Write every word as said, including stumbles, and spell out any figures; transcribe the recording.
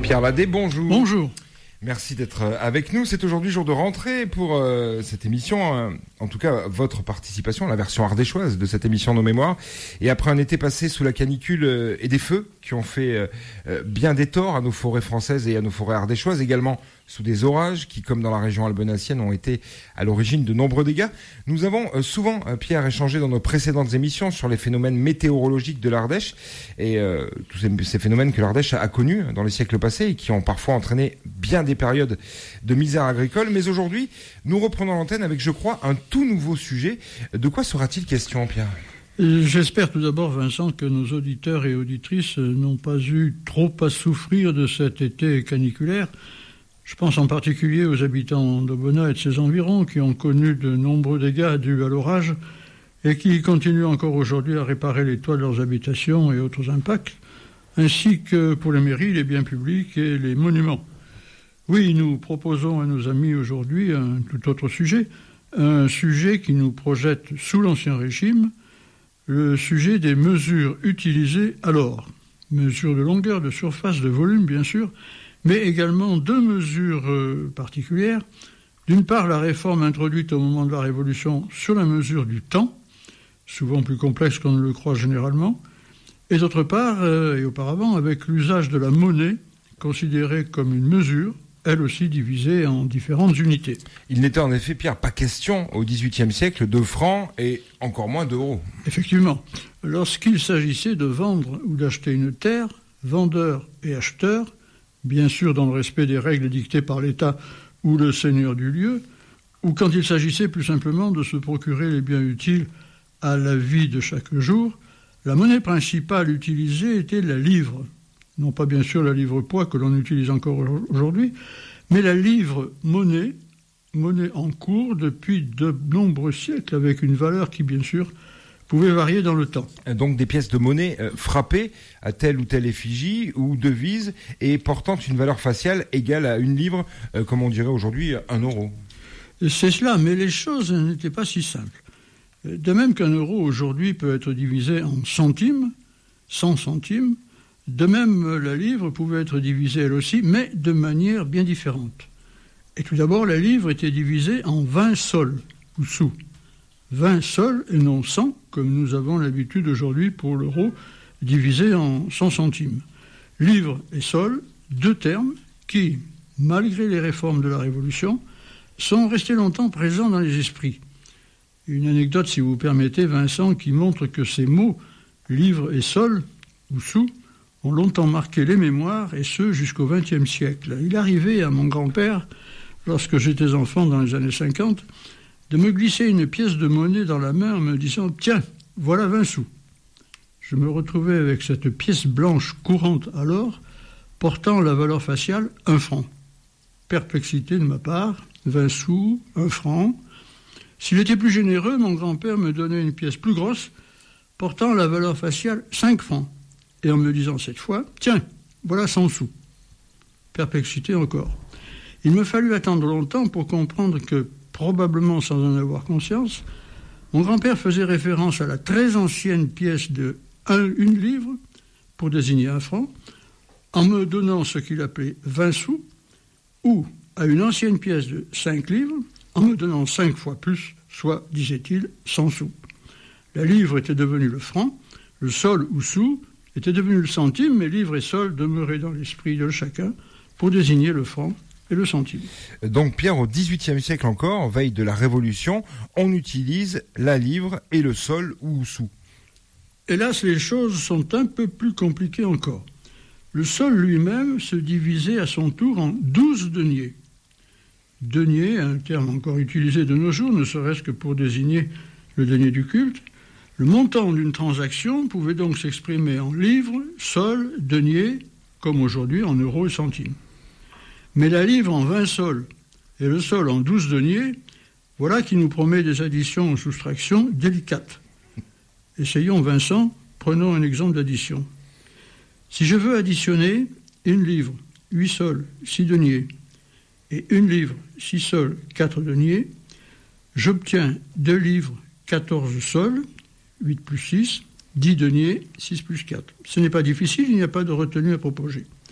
Pierre Ladé, bonjour. Bonjour. Merci d'être avec nous. C'est aujourd'hui jour de rentrée pour euh, cette émission. Euh, en tout cas, votre participation, la version ardéchoise de cette émission Nos Mémoires. Et après un été passé sous la canicule euh, et des feux qui ont fait euh, bien des torts à nos forêts françaises et à nos forêts ardéchoises, également sous des orages qui, comme dans la région albenacienne, ont été à l'origine de nombreux dégâts. Nous avons euh, souvent, euh, Pierre, échangé dans nos précédentes émissions sur les phénomènes météorologiques de l'Ardèche et euh, tous ces, ces phénomènes que l'Ardèche a, a connus dans les siècles passés et qui ont parfois entraîné bien des périodes de misère agricole. Mais aujourd'hui, nous reprenons l'antenne avec, je crois, un tout nouveau sujet. De quoi sera-t-il question, Pierre ? J'espère tout d'abord, Vincent, que nos auditeurs et auditrices n'ont pas eu trop à souffrir de cet été caniculaire. Je pense en particulier aux habitants d'Aubenas et de ses environs qui ont connu de nombreux dégâts dus à l'orage et qui continuent encore aujourd'hui à réparer les toits de leurs habitations et autres impacts, ainsi que pour les mairies, les biens publics et les monuments. Oui, nous proposons à nos amis aujourd'hui un tout autre sujet, un sujet qui nous projette sous l'Ancien Régime, le sujet des mesures utilisées alors. Mesures de longueur, de surface, de volume, bien sûr, mais également deux mesures euh, particulières. D'une part, la réforme introduite au moment de la Révolution sur la mesure du temps, souvent plus complexe qu'on ne le croit généralement, et d'autre part, euh, et auparavant, avec l'usage de la monnaie, considérée comme une mesure, elle aussi divisée en différentes unités. Il n'était en effet, Pierre, pas question au dix-huitième siècle de francs et encore moins d'euros. Effectivement. Lorsqu'il s'agissait de vendre ou d'acheter une terre, vendeurs et acheteurs, bien sûr dans le respect des règles dictées par l'État ou le seigneur du lieu, ou quand il s'agissait plus simplement de se procurer les biens utiles à la vie de chaque jour, la monnaie principale utilisée était la livre. Non pas bien sûr la livre-poids que l'on utilise encore aujourd'hui, mais la livre-monnaie, monnaie en cours depuis de nombreux siècles, avec une valeur qui bien sûr pouvait varier dans le temps. Donc des pièces de monnaie euh, frappées à telle ou telle effigie ou devise et portant une valeur faciale égale à une livre, euh, comme on dirait aujourd'hui un euro. C'est cela, mais les choses n'étaient pas si simples. De même qu'un euro aujourd'hui peut être divisé en centimes, cent centimes, de même la livre pouvait être divisée elle aussi, mais de manière bien différente. Et tout d'abord, la livre était divisée en vingt sols, ou sous. vingt sols et non cent, comme nous avons l'habitude aujourd'hui pour l'euro, divisé en cent centimes. Livre et sol, deux termes qui, malgré les réformes de la Révolution, sont restés longtemps présents dans les esprits. Une anecdote, si vous permettez, Vincent, qui montre que ces mots, livre et sol, ou sous, ont longtemps marqué les mémoires, et ce, jusqu'au vingtième siècle. Il arrivait à mon grand-père, lorsque j'étais enfant dans les années cinquante, de me glisser une pièce de monnaie dans la main en me disant « Tiens, voilà vingt sous ». Je me retrouvais avec cette pièce blanche courante alors, portant la valeur faciale un franc. Perplexité de ma part, vingt sous, un franc. S'il était plus généreux, mon grand-père me donnait une pièce plus grosse, portant la valeur faciale cinq francs. Et en me disant cette fois, tiens, voilà cent sous. Perplexité encore. Il me fallut attendre longtemps pour comprendre que, probablement sans en avoir conscience, mon grand-père faisait référence à la très ancienne pièce de un, une livre, pour désigner un franc, en me donnant ce qu'il appelait vingt sous, ou à une ancienne pièce de cinq livres, en me donnant cinq fois plus, soit, disait-il, cent sous. La livre était devenue le franc, le sol ou sou était devenu le centime, mais livre et sol demeuraient dans l'esprit de chacun pour désigner le franc et le centime. Donc Pierre, au dix-huitième siècle encore, veille de la Révolution, on utilise la livre et le sol ou sou. Hélas, les choses sont un peu plus compliquées encore. Le sol lui-même se divisait à son tour en douze deniers. Denier, un terme encore utilisé de nos jours, ne serait-ce que pour désigner le denier du culte. Le montant d'une transaction pouvait donc s'exprimer en livres, sols, deniers, comme aujourd'hui en euros et centimes. Mais la livre en vingt sols et le sol en douze deniers, voilà qui nous promet des additions ou soustractions délicates. Essayons, Vincent, prenons un exemple d'addition. Si je veux additionner une livre, huit sols, six deniers, et une livre, six sols, quatre deniers, j'obtiens deux livres, quatorze sols, huit plus six, dix deniers, six plus quatre. Ce n'est pas difficile, il n'y a pas de retenue à proposer.